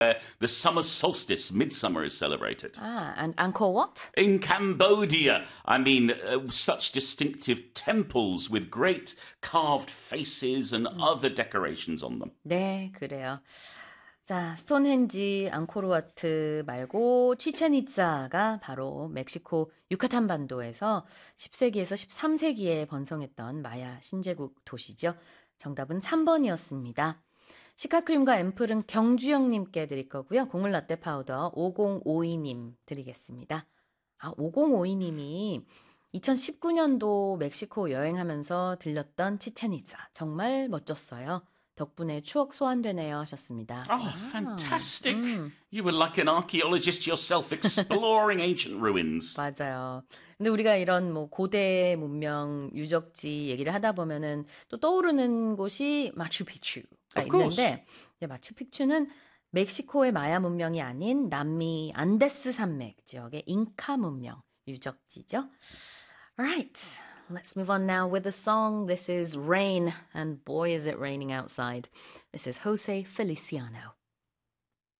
The summer solstice, midsummer, is celebrated. And Angkor Wat? In Cambodia, I mean, such distinctive temples with great carved faces and other decorations on them. 네, 그래요. 자, 스톤헨지, 앙코르와트 말고 치첸이짜가 바로 멕시코 유카탄 반도에서 10세기에서 13세기에 번성했던 마야 신제국 도시죠. 정답은 3번이었습니다. 시카크림과 앰플은 경주영님께 드릴 거고요. 곡물 라떼 파우더 5052님 드리겠습니다. 5052님이 2019년도 멕시코 여행하면서 들렸던 치첸이짜 정말 멋졌어요. 덕분에 추억 소환되네요 하셨습니다. Oh, fantastic. You were like an archaeologist yourself exploring ancient ruins. 맞아요. 근데 우리가 이런 뭐 고대 문명 유적지 얘기를 하다 보면은 또 떠오르는 곳이 마추픽추가 있는데 마추픽추는 멕시코의 마야 문명이 아닌 남미 안데스 산맥 지역의 잉카 문명 유적지죠. Alright, let's move on now with a song. This is Rain, and boy is it raining outside. This is Jose Feliciano.